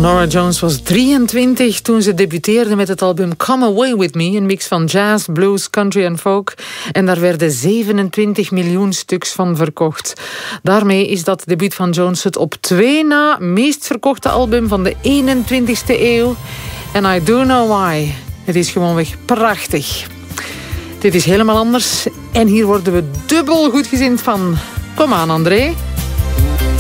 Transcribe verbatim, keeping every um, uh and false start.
Norah Jones was drieëntwintig toen ze debuteerde met het album Come Away With Me, een mix van jazz, blues, country en folk. En daar werden zevenentwintig miljoen stuks van verkocht. Daarmee is dat debuut van Jones het op twee na meest verkochte album van de eenentwintigste eeuw. And I Do Know Why. Het is gewoonweg prachtig. Dit is helemaal anders en hier worden we dubbel goedgezind van. Kom aan, André.